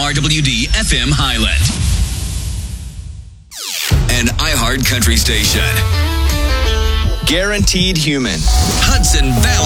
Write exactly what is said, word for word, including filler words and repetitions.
R W D F M Highland. An iHeart Country station. Guaranteed Human. Hudson Valley.